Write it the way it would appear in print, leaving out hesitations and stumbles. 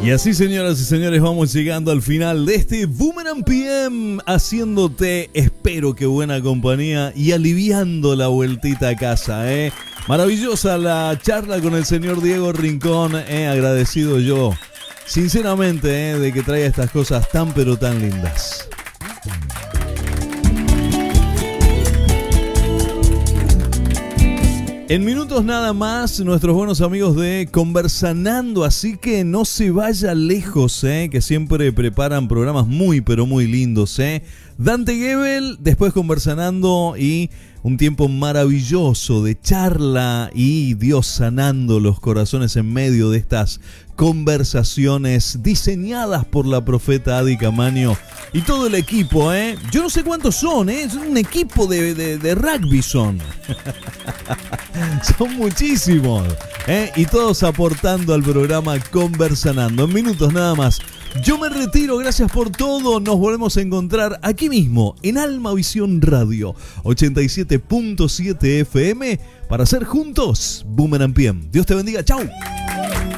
Y así, señoras y señores, vamos llegando al final de este Boomerang PM, haciéndote, espero que buena compañía y aliviando la vueltita a casa, Maravillosa la charla con el señor Diego Rincón, agradecido yo, sinceramente, de que traiga estas cosas tan pero tan lindas. En minutos nada más, nuestros buenos amigos de Conversanando, así que no se vaya lejos, que siempre preparan programas muy, pero muy lindos, Dante Gebel, después Conversanando y un tiempo maravilloso de charla y Dios sanando los corazones en medio de estas conversaciones diseñadas por la profeta Adi Camaño y todo el equipo, Yo no sé cuántos son, Es un equipo de rugby son. Son muchísimos, Y todos aportando al programa Conversanando. En minutos nada más. Yo me retiro, gracias por todo. Nos volvemos a encontrar aquí mismo en Alma Visión Radio 87.7 FM para hacer juntos Boomerang PM. Dios te bendiga, chau.